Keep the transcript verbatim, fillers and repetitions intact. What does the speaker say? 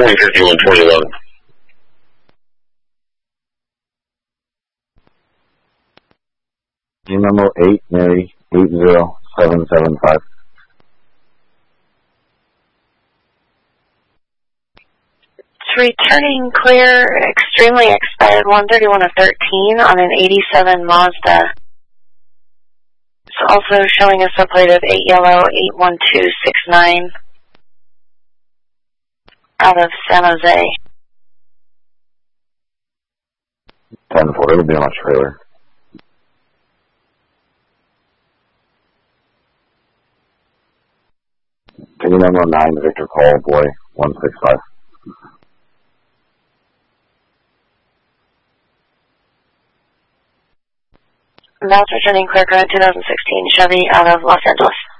twenty fifty-one, twenty eleven. G memo eight, Mary, eight zero seven seven five. Returning clear, extremely expired one thirty-one of thirteen on an eighty-seven Mazda. It's also showing a subplate of eight yellow eight one two six nine out of San Jose. ten four, it'll be on a trailer. Can you number nine, Victor Call, boy, one six five. That's returning clear current two thousand sixteen Chevy out of Los Angeles.